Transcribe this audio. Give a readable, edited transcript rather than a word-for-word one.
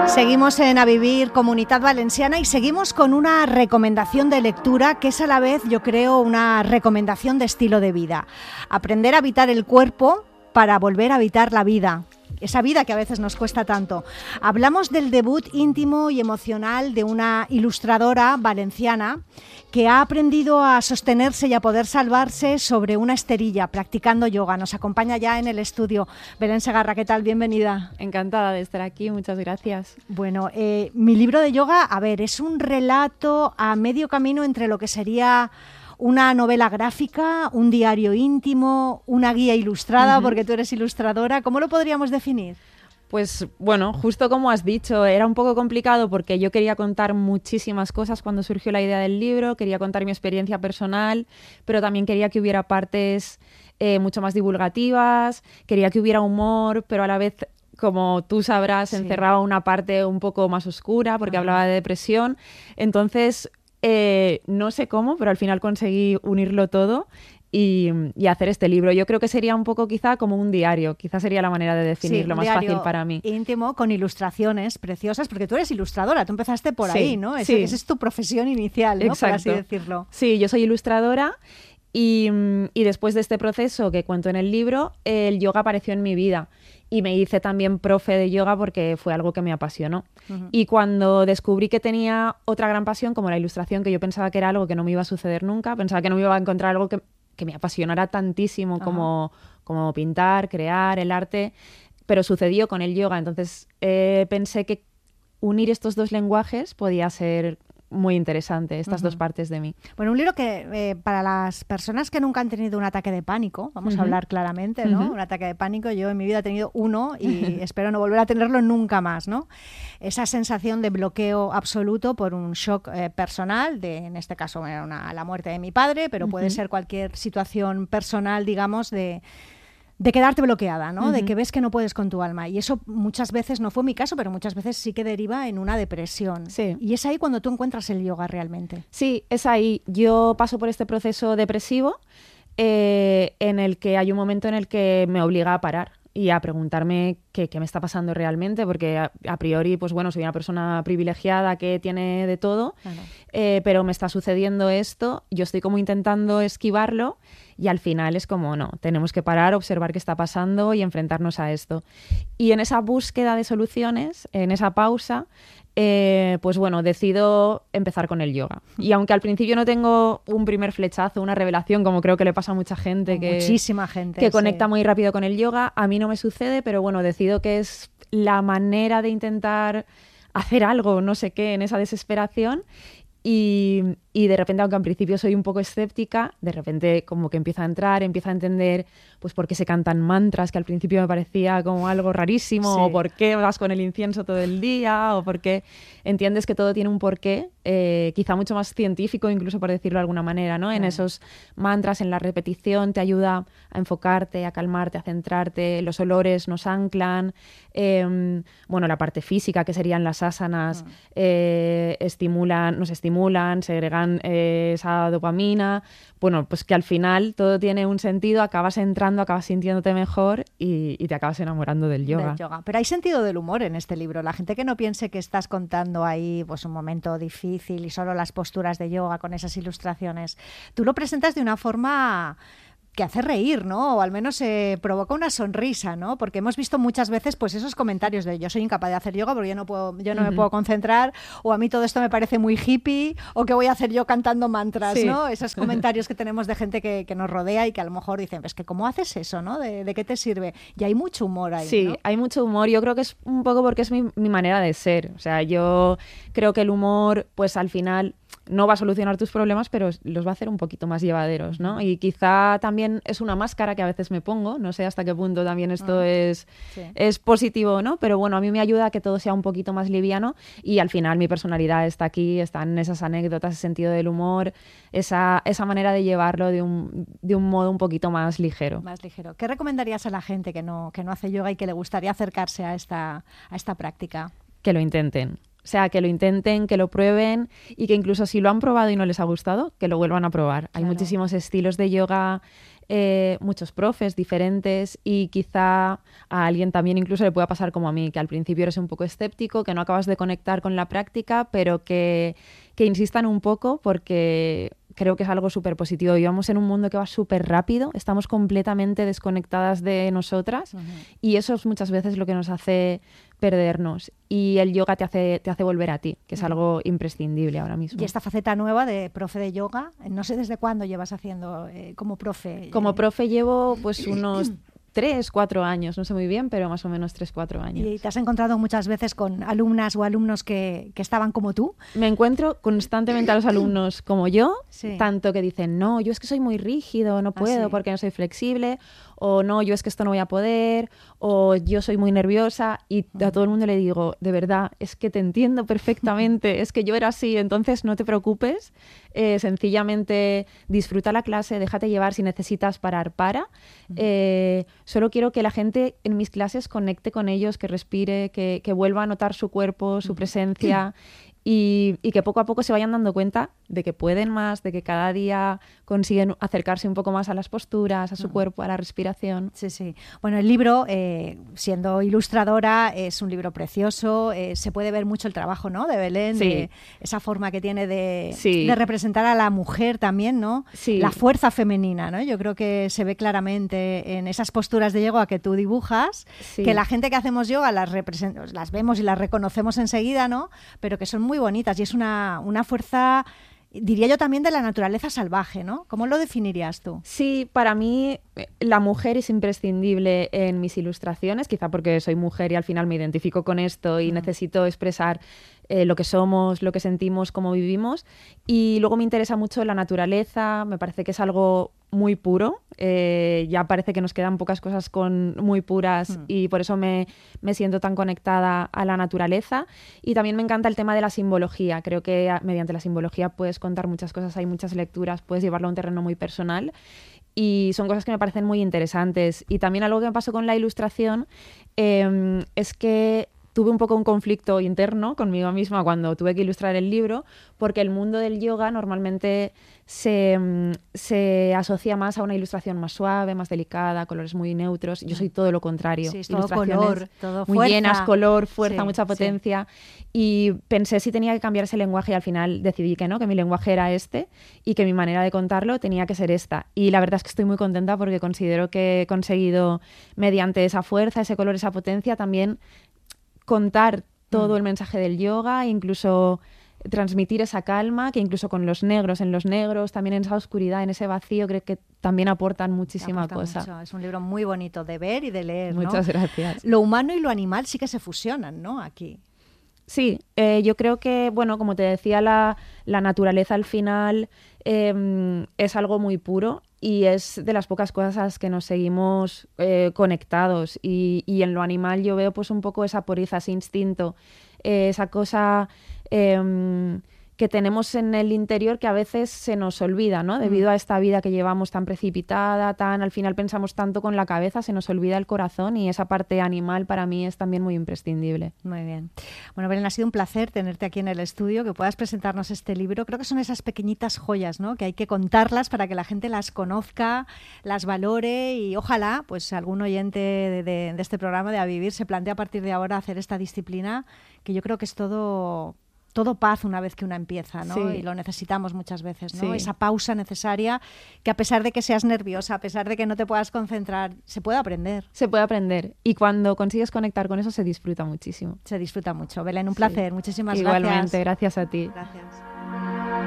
Seguimos en A Vivir, Comunitat Valenciana, y seguimos con una recomendación de lectura que es a la vez, yo creo, una recomendación de estilo de vida. Aprender a habitar el cuerpo para volver a habitar la vida. Esa vida que a veces nos cuesta tanto. Hablamos del debut íntimo y emocional de una ilustradora valenciana que ha aprendido a sostenerse y a poder salvarse sobre una esterilla practicando yoga. Nos acompaña ya en el estudio. Belén Segarra, ¿qué tal? Bienvenida. Encantada de estar aquí, muchas gracias. Bueno, mi libro de yoga, a ver, es un relato a medio camino entre lo que sería una novela gráfica, un diario íntimo, una guía ilustrada, porque tú eres ilustradora. ¿Cómo lo podríamos definir? Pues bueno, justo como has dicho, era un poco complicado porque yo quería contar muchísimas cosas cuando surgió la idea del libro, quería contar mi experiencia personal, pero también quería que hubiera partes mucho más divulgativas, quería que hubiera humor, pero a la vez, como tú sabrás, encerraba una parte un poco más oscura porque hablaba de depresión. Entonces, no sé cómo, pero al final conseguí unirlo todo y hacer este libro. Yo creo que sería un poco quizá como un diario, quizá sería la manera de definirlo, más fácil para mí. Íntimo, con ilustraciones preciosas, porque tú eres ilustradora, tú empezaste por ahí, ¿no? Esa es tu profesión inicial, ¿no? Exacto. Por así decirlo. Sí, yo soy ilustradora y después de este proceso que cuento en el libro, el yoga apareció en mi vida. Y me hice también profe de yoga porque fue algo que me apasionó. Y cuando descubrí que tenía otra gran pasión, como la ilustración, que yo pensaba que era algo que no me iba a suceder nunca, pensaba que no me iba a encontrar algo que me apasionara tantísimo como pintar, crear, el arte, pero sucedió con el yoga. Entonces pensé que unir estos dos lenguajes podía ser muy interesante, estas dos partes de mí. Bueno, un libro que para las personas que nunca han tenido un ataque de pánico, vamos a hablar claramente, ¿no? Un ataque de pánico, yo en mi vida he tenido uno y espero no volver a tenerlo nunca más, ¿no? Esa sensación de bloqueo absoluto por un shock personal, en este caso era la muerte de mi padre, pero puede ser cualquier situación personal, digamos, de quedarte bloqueada, ¿no? De que ves que no puedes con tu alma. Y eso muchas veces, no fue mi caso, pero muchas veces sí que deriva en una depresión. Sí. Y es ahí cuando tú encuentras el yoga realmente. Sí, es ahí. Yo paso por este proceso depresivo en el que hay un momento en el que me obliga a parar y a preguntarme qué me está pasando realmente, porque a priori, pues bueno, soy una persona privilegiada que tiene de todo, pero me está sucediendo esto, yo estoy como intentando esquivarlo y al final es como, no, tenemos que parar, observar qué está pasando y enfrentarnos a esto. Y en esa búsqueda de soluciones, en esa pausa, pues bueno, decido empezar con el yoga. Y aunque al principio no tengo un primer flechazo, una revelación, como creo que le pasa a mucha gente, muchísima gente que conecta muy rápido con el yoga, a mí no me sucede, pero bueno, decido que es la manera de intentar hacer algo, no sé qué, en esa desesperación. Y de repente, aunque al principio soy un poco escéptica, de repente como que empiezo a entender pues por qué se cantan mantras, que al principio me parecía como algo rarísimo, o por qué vas con el incienso todo el día, o por qué entiendes que todo tiene un porqué, quizá mucho más científico, incluso por decirlo de alguna manera, ¿no? En esos mantras, en la repetición, te ayuda a enfocarte, a calmarte, a centrarte, los olores nos anclan, bueno, la parte física, que serían las asanas, nos estimulan, segregan esa dopamina, bueno, pues que al final todo tiene un sentido, acabas entrando, acabas sintiéndote mejor y te acabas enamorando del yoga. Pero hay sentido del humor en este libro. La gente que no piense que estás contando ahí pues un momento difícil y solo las posturas de yoga con esas ilustraciones, tú lo presentas de una forma que hace reír, ¿no? O al menos provoca una sonrisa, ¿no? Porque hemos visto muchas veces pues esos comentarios de yo soy incapaz de hacer yoga porque yo no me puedo concentrar, o a mí todo esto me parece muy hippie, o que voy a hacer yo cantando mantras, ¿no? Esos comentarios que tenemos de gente que nos rodea y que a lo mejor dicen, pues que ¿cómo haces eso, no? ¿De qué te sirve? Y hay mucho humor ahí, Sí, ¿no? hay mucho humor. Yo creo que es un poco porque es mi manera de ser. O sea, yo creo que el humor, pues al final no va a solucionar tus problemas, pero los va a hacer un poquito más llevaderos, ¿no? Y quizá también es una máscara que a veces me pongo, no sé hasta qué punto también esto es positivo, ¿no? Pero bueno, a mí me ayuda a que todo sea un poquito más liviano y al final mi personalidad está aquí, están esas anécdotas, ese sentido del humor, esa manera de llevarlo de un modo un poquito más ligero. Más ligero. ¿Qué recomendarías a la gente que no hace yoga y que le gustaría acercarse a esta práctica? Que lo intenten. O sea, que lo intenten, que lo prueben y que incluso si lo han probado y no les ha gustado, que lo vuelvan a probar. Hay muchísimos estilos de yoga, muchos profes diferentes y quizá a alguien también incluso le pueda pasar como a mí, que al principio eres un poco escéptico, que no acabas de conectar con la práctica, pero que insistan un poco porque creo que es algo súper positivo. Vivimos en un mundo que va súper rápido, estamos completamente desconectadas de nosotras y eso es muchas veces lo que nos hace perdernos. Y el yoga te hace volver a ti, que es algo imprescindible ahora mismo. Y esta faceta nueva de profe de yoga, no sé desde cuándo llevas haciendo como profe. Como profe llevo pues unos 3, 4 años, no sé muy bien, pero más o menos 3, 4 años. ¿Y te has encontrado muchas veces con alumnas o alumnos que estaban como tú? Me encuentro constantemente a los alumnos como yo, sí. Tanto que dicen, no, yo es que soy muy rígido, no puedo porque no soy flexible, o no, yo es que esto no voy a poder, o yo soy muy nerviosa, y a todo el mundo le digo, de verdad, es que te entiendo perfectamente, es que yo era así, entonces no te preocupes, sencillamente disfruta la clase, déjate llevar, si necesitas parar, para. Solo quiero que la gente en mis clases conecte con ellos, que respire, que vuelva a notar su cuerpo, su presencia. Y que poco a poco se vayan dando cuenta de que pueden más, de que cada día consiguen acercarse un poco más a las posturas, a su cuerpo, a la respiración. Sí, sí. Bueno, el libro, siendo ilustradora, es un libro precioso. Se puede ver mucho el trabajo, ¿no?, de Belén, de esa forma que tiene de representar a la mujer también, ¿no? Sí. La fuerza femenina, ¿no? Yo creo que se ve claramente en esas posturas de yoga que tú dibujas, que la gente que hacemos yoga las vemos y las reconocemos enseguida, ¿no? Pero que son muy bonitas y es una fuerza, diría yo, también de la naturaleza salvaje, ¿no? ¿Cómo lo definirías tú? Sí, para mí la mujer es imprescindible en mis ilustraciones, quizá porque soy mujer y al final me identifico con esto y necesito expresar lo que somos, lo que sentimos, cómo vivimos. Y luego me interesa mucho la naturaleza, me parece que es algo muy puro. Ya parece que nos quedan pocas cosas muy puras y por eso me siento tan conectada a la naturaleza. Y también me encanta el tema de la simbología. Creo que mediante la simbología puedes contar muchas cosas, hay muchas lecturas, puedes llevarlo a un terreno muy personal. Y son cosas que me parecen muy interesantes. Y también algo que me pasó con la ilustración es que tuve un poco un conflicto interno conmigo misma cuando tuve que ilustrar el libro, porque el mundo del yoga normalmente se asocia más a una ilustración más suave, más delicada, colores muy neutros. Yo soy todo lo contrario. Sí, es todo color, todo muy fuerza. Llenas, color, fuerza, mucha potencia. Y pensé si tenía que cambiar ese lenguaje y al final decidí que no, que mi lenguaje era este y que mi manera de contarlo tenía que ser esta. Y la verdad es que estoy muy contenta porque considero que he conseguido, mediante esa fuerza, ese color, esa potencia, también contar todo el mensaje del yoga, incluso transmitir esa calma, que incluso con los negros, en los negros, también en esa oscuridad, en ese vacío, creo que también aportan muchísima cosa. Mucho. Es un libro muy bonito de ver y de leer, ¿no? Muchas gracias. Lo humano y lo animal sí que se fusionan, ¿no?, aquí. Sí, yo creo que, bueno, como te decía, la naturaleza al final es algo muy puro y es de las pocas cosas a las que nos seguimos conectados. Y en lo animal yo veo pues un poco esa pureza, ese instinto, esa cosa que tenemos en el interior que a veces se nos olvida, ¿no? Debido a esta vida que llevamos tan precipitada, al final pensamos tanto con la cabeza, se nos olvida el corazón y esa parte animal para mí es también muy imprescindible. Muy bien. Bueno, Belén, ha sido un placer tenerte aquí en el estudio, que puedas presentarnos este libro. Creo que son esas pequeñitas joyas, ¿no?, que hay que contarlas para que la gente las conozca, las valore y ojalá pues algún oyente de este programa de A Vivir se plantee a partir de ahora hacer esta disciplina, que yo creo que es todo paz una vez que una empieza, ¿no? Sí. Y lo necesitamos muchas veces, ¿no? Sí. Esa pausa necesaria que a pesar de que seas nerviosa, a pesar de que no te puedas concentrar, se puede aprender. Se puede aprender y cuando consigues conectar con eso se disfruta muchísimo. Se disfruta mucho. Belén, un placer. Muchísimas Igualmente, gracias. gracias a ti. Gracias.